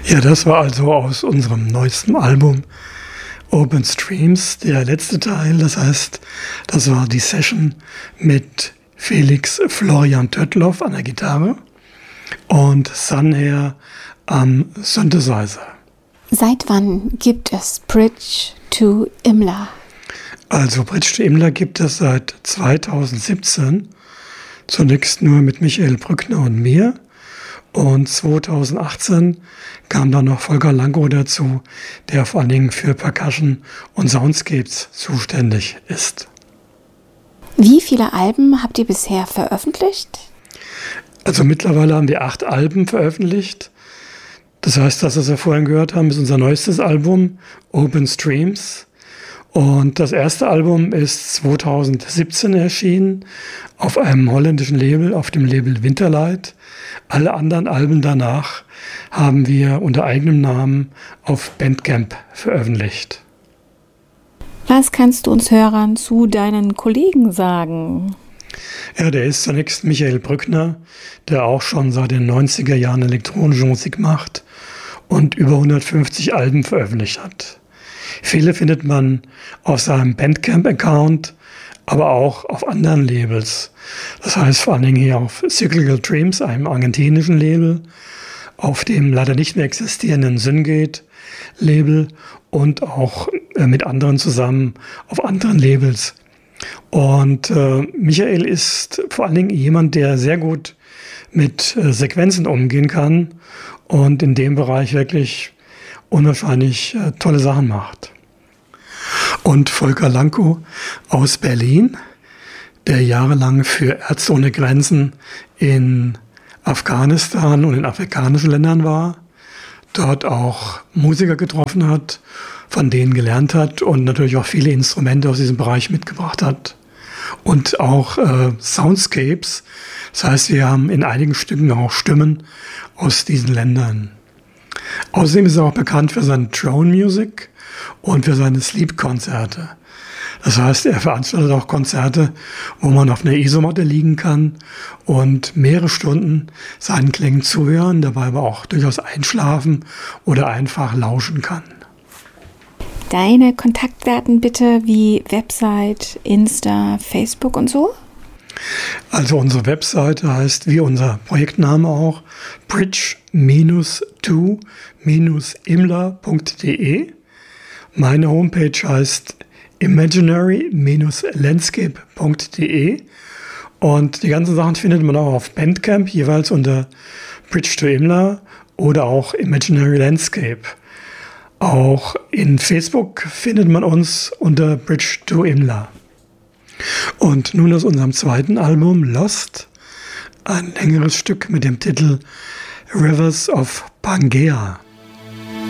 Ja, das war also aus unserem neuesten Album Open Streams der letzte Teil. Das heißt, das war die Session mit Felix Florian Töttloff an der Gitarre und Sanher am Synthesizer. Seit wann gibt es Bridge to Imla? Also Bridge to Imla gibt es seit 2017. Zunächst nur mit Michael Brückner und mir. Und 2018 kam dann noch Volker Lankow dazu, der vor allen Dingen für Percussion und Soundscapes zuständig ist. Wie viele Alben habt ihr bisher veröffentlicht? Also mittlerweile haben wir 8 Alben veröffentlicht. Das heißt, das, was wir vorhin gehört haben, ist unser neuestes Album, Open Streams. Und das erste Album ist 2017 erschienen auf einem holländischen Label, auf dem Label Winterlight. Alle anderen Alben danach haben wir unter eigenem Namen auf Bandcamp veröffentlicht. Was kannst du uns Hörern zu deinen Kollegen sagen? Ja, der ist zunächst Michael Brückner, der auch schon seit den 90er Jahren elektronische Musik macht und über 150 Alben veröffentlicht hat. Viele findet man auf seinem Bandcamp-Account, aber auch auf anderen Labels. Das heißt vor allen Dingen hier auf Cyclical Dreams, einem argentinischen Label, auf dem leider nicht mehr existierenden Syngate-Label und auch mit anderen zusammen auf anderen Labels. Und Michael ist vor allen Dingen jemand, der sehr gut mit Sequenzen umgehen kann und in dem Bereich wirklich unwahrscheinlich tolle Sachen macht. Und Volker Lankow aus Berlin, der jahrelang für Ärzte ohne Grenzen in Afghanistan und in afrikanischen Ländern war, dort auch Musiker getroffen hat, von denen gelernt hat und natürlich auch viele Instrumente aus diesem Bereich mitgebracht hat. Und auch Soundscapes, das heißt, wir haben in einigen Stücken auch Stimmen aus diesen Ländern. Außerdem ist er auch bekannt für seine Drone Music und für seine Sleep-Konzerte. Das heißt, er veranstaltet auch Konzerte, wo man auf einer Isomatte liegen kann und mehrere Stunden seinen Klängen zuhören, dabei aber auch durchaus einschlafen oder einfach lauschen kann. Deine Kontaktdaten bitte, wie Website, Insta, Facebook und so? Also unsere Webseite heißt, wie unser Projektname auch, bridge-to-imla.de. Meine Homepage heißt imaginary-landscape.de. Und die ganzen Sachen findet man auch auf Bandcamp, jeweils unter Bridge to Imla oder auch Imaginary Landscape. Auch in Facebook findet man uns unter Bridge to Imla. Und nun aus unserem zweiten Album Lost, ein längeres Stück mit dem Titel Rivers of Pangea.